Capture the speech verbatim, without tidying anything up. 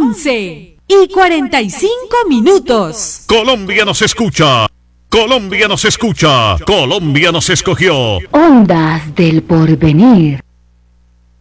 once y cuarenta y cinco minutos. Colombia nos escucha. Colombia nos escucha. Colombia nos escogió. Ondas del Porvenir.